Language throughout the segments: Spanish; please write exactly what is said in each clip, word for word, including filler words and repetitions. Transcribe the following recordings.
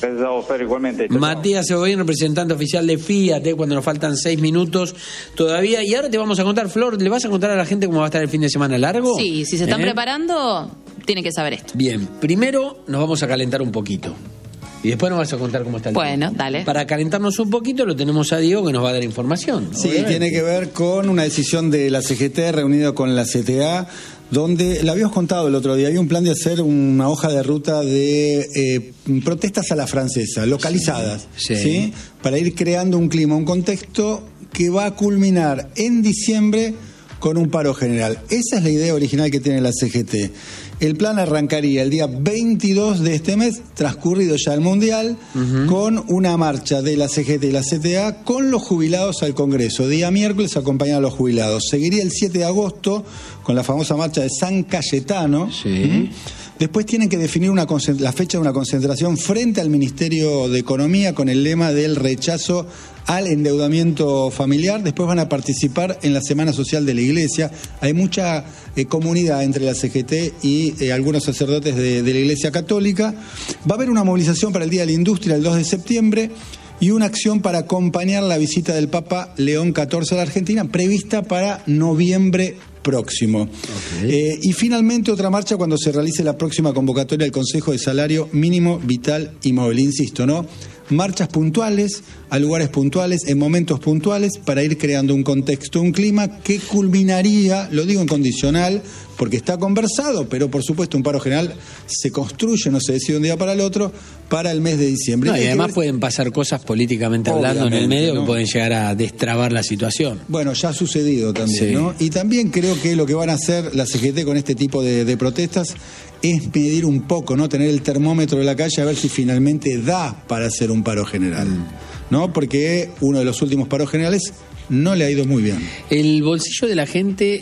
Pensamos, Fer, igualmente. Chau, Matías Segovín, representante oficial de Fiat, cuando nos faltan seis minutos todavía. Y ahora te vamos a contar, Flor, ¿le vas a contar a la gente cómo va a estar el fin de semana largo? Sí, si se están ¿Eh? preparando, tienen que saber esto. Bien, primero nos vamos a calentar un poquito. Y después nos vas a contar cómo está el Bueno, tiempo. dale. Para calentarnos un poquito lo tenemos a Diego que nos va a dar información. Sí, obviamente. tiene que ver con una decisión de la C G T reunida con la C T A, donde, la habíamos contado el otro día, hay un plan de hacer una hoja de ruta de eh, protestas a la francesa, localizadas, Sí, sí. sí. ¿sí? Para ir creando un clima, un contexto que va a culminar en diciembre con un paro general. Esa es la idea original que tiene la C G T. El plan arrancaría el día veintidós de este mes, transcurrido ya el Mundial, uh-huh. con una marcha de la C G T y la C T A con los jubilados al Congreso. Día miércoles acompañan a los jubilados. Seguiría el siete de agosto con la famosa marcha de San Cayetano. Sí. ¿Mm? Después tienen que definir una la fecha de una concentración frente al Ministerio de Economía con el lema del rechazo al endeudamiento familiar. Después van a participar en la Semana Social de la Iglesia. Hay mucha eh, comunidad entre la C G T y eh, algunos sacerdotes de, de la Iglesia Católica. Va a haber una movilización para el Día de la Industria el dos de septiembre y una acción para acompañar la visita del Papa León catorce a la Argentina, prevista para noviembre próximo. Okay. Eh, y finalmente otra marcha cuando se realice la próxima convocatoria del Consejo de Salario Mínimo Vital y Móvil. Insisto, ¿no? Marchas puntuales, a lugares puntuales, en momentos puntuales, para ir creando un contexto, un clima que culminaría, lo digo en condicional, porque está conversado, pero por supuesto un paro general se construye, no se decide de un día para el otro, para el mes de diciembre. No, y además ver... pueden pasar cosas políticamente hablando en el medio, ¿no?, que pueden llegar a destrabar la situación. Bueno, ya ha sucedido también, sí. ¿no? Y también creo que lo que van a hacer la C G T con este tipo de, de protestas es medir un poco, ¿no? Tener el termómetro de la calle a ver si finalmente da para hacer un paro general, mm. ¿no? Porque uno de los últimos paros generales no le ha ido muy bien. El bolsillo de la gente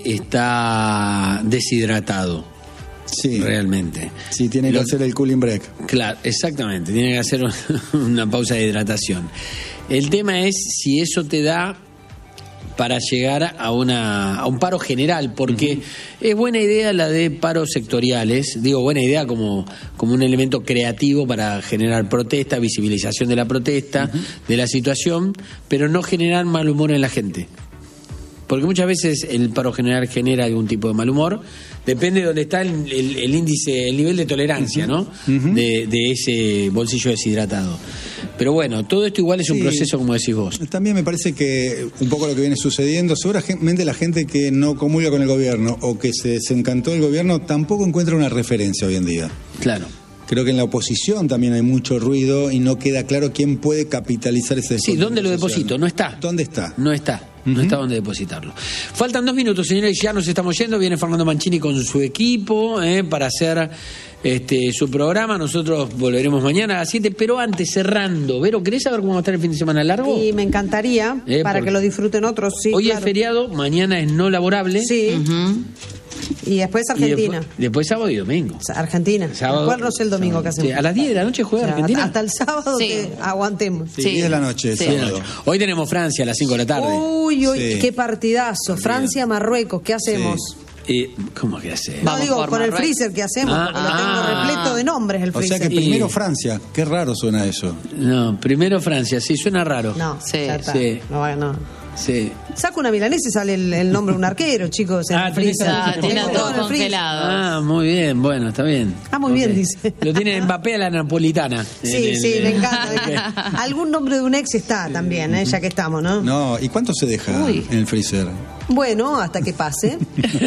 está deshidratado. Sí. Realmente. Sí, tiene que Lo, hacer el cooling break. Claro, exactamente. Tiene que hacer una pausa de hidratación. El tema es si eso te da para llegar a una a un paro general, porque uh-huh. es buena idea la de paros sectoriales, digo buena idea como, como un elemento creativo para generar protesta, visibilización de la protesta, uh-huh. de la situación, pero no generar mal humor en la gente. Porque muchas veces el paro general genera algún tipo de mal humor, depende de dónde está el, el, el índice, el nivel de tolerancia, ¿no? Uh-huh. De, de ese bolsillo deshidratado. Pero bueno, todo esto igual es un sí, proceso, como decís vos. También me parece que un poco lo que viene sucediendo, seguramente la gente que no comulga con el gobierno o que se desencantó del gobierno tampoco encuentra una referencia hoy en día. Claro. Creo que en la oposición también hay mucho ruido y no queda claro quién puede capitalizar ese Sí, ¿dónde lo deposito? No está. ¿Dónde está? No está. No está donde depositarlo. Faltan dos minutos, señores, ya nos estamos yendo. Viene Fernando Mancini con su equipo eh, para hacer este su programa. Nosotros volveremos mañana a las siete, pero antes, cerrando. Vero, ¿querés saber cómo va a estar el fin de semana largo? Sí, me encantaría, eh, para porque... que lo disfruten otros. Sí, hoy claro. es feriado, mañana es no laborable. Sí. Uh-huh. Y después Argentina. Y después, después sábado y domingo. Argentina. Sábado, ¿Cuál no es el domingo sábado. que hacemos? Sí, a las diez de la noche juega o sea, Argentina. Hasta el sábado sí. que aguantemos. Sí, sí. diez de la noche. Sí. Sábado. Hoy tenemos Francia a las cinco de la tarde. Uy, uy, sí. qué partidazo. Francia-Marruecos, ¿qué hacemos? Sí. Eh, ¿Cómo que hacemos? No, digo, con Marruecos. El freezer, ¿qué hacemos? Ah, Porque lo tengo ah, repleto de nombres el freezer. O sea que primero Francia. Qué raro suena eso. No, primero Francia. Sí, suena raro. No, sí. sí. No, no. Sí. Saca una milanesa y sale el, el nombre de un arquero, chicos. Ah, tiene todo congelado. Ah, muy bien, bueno, está bien. Ah, muy okay. bien, dice. Lo tiene Mbappé a la napolitana. Sí, el, sí, el, me encanta. Algún nombre de un ex está también, ¿eh? Ya que estamos, ¿no? No, ¿y cuánto se deja Uy. en el freezer? Bueno, hasta que pase.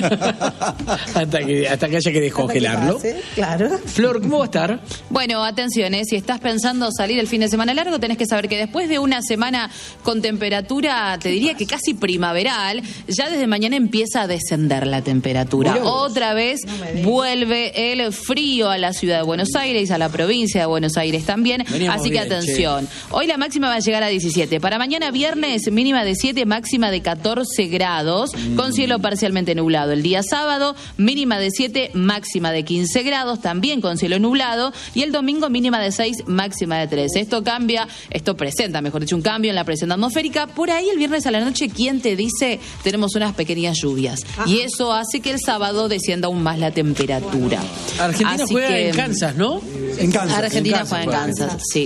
hasta, que, hasta que haya que descongelarlo. Que pase, claro. Flor, ¿cómo va a estar? Bueno, atención, ¿eh? Si estás pensando salir el fin de semana largo, tenés que saber que después de una semana con temperatura, te diría que casi primaveral, ya desde mañana empieza a descender la temperatura. Dios. Otra vez no vuelve el frío a la ciudad de Buenos Aires, a la provincia de Buenos Aires también. Veníamos Así que bien, atención. Che. Hoy la máxima va a llegar a diecisiete. Para mañana viernes, mínima de siete, máxima de catorce grados. Con cielo parcialmente nublado. El día sábado, mínima de siete, máxima de quince grados, también con cielo nublado. Y el domingo, mínima de seis, máxima de trece. Esto cambia, esto presenta, mejor dicho, un cambio en la presión atmosférica. Por ahí el viernes a la noche, ¿quién te dice? Tenemos unas pequeñas lluvias. Ajá. Y eso hace que el sábado descienda aún más la temperatura. Argentina Así juega que, en Kansas, ¿no? En Kansas. Argentina en Kansas, juega en Kansas, sí.